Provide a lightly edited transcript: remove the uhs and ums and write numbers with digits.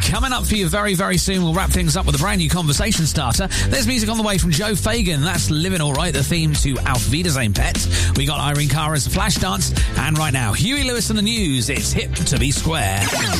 Coming up for you very, very soon, we'll wrap things up with a brand new conversation starter. There's music on the way from Joe Fagan. That's Living All Right, the theme to Auf Wiedersehen Pet. We got Irene Cara's Flashdance. And right now, Huey Lewis and the News. It's hip to be square.